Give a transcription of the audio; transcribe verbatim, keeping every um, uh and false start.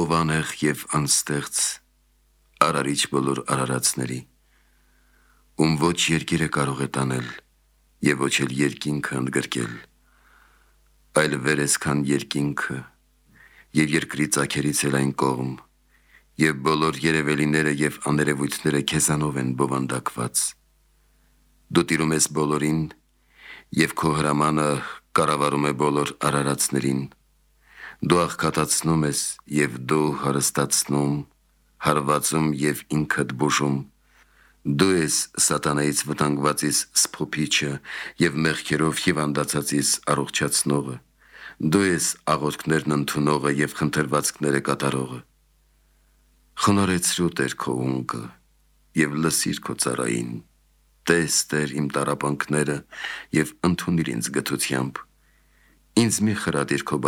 ով անեղ և անստեղծ, արարիչ բոլոր արարածների, ում ոչ երկիրը կարող է տանել, և ոչ էլ երկինքը ընդգրկել, այլ վեր ես քան երկինքը, և երկրի ծագերից էլ այն կողմ, և բոլոր երևելիները և աներևույթները քեզանով են բովանդակված։ Դու տիրում ես բոլորին, և քո հրամանը կառավարում է բոլոր արարածներին, դու աղքատացնում ես, և դու հարստացնում, հարվածում և ինքդ բուժում, դու ես սատանայից վտանգվածիս սփոփիչը և մեղքերով հիվանդացածիս առողջացնողը, դու ես աղոթքներն ընդունողը և խնդրվածքները կատարողը։ Խոնարհեցրու Տեր քո ունկը և լսիր քո ծառային, տես Տեր իմ տառապանքները և ընդունիր ինձ գթությամբ, ինձ մի խրատիր քո